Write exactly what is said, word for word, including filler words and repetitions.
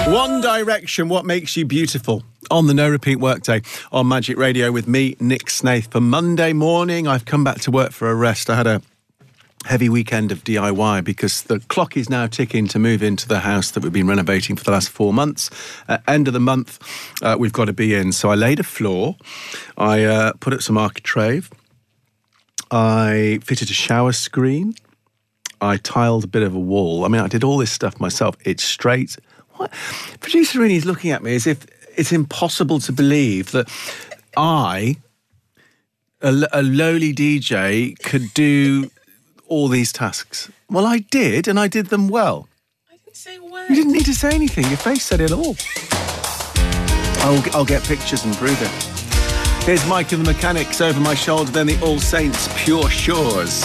One Direction, What Makes You Beautiful, on the No Repeat Workday on Magic Radio with me, Nick Snaith. For Monday morning, I've come back to work for a rest. I had a heavy weekend of D I Y because the clock is now ticking to move into the house that we've been renovating for the last four months. At end of the month, uh, we've got to be in. So I laid a floor, I uh, put up some architrave, I fitted a shower screen, I tiled a bit of a wall. I mean, I did all this stuff myself. It's straight. What? Producer Rinny's looking at me as if it's impossible to believe that I, a, a lowly D J, could do all these tasks. Well, I did, and I did them well. I didn't say a word. You didn't need to say anything. Your face said it all. I'll, I'll get pictures and prove it. Here's Mike and the Mechanics over my shoulder, then the All Saints Pure Shores.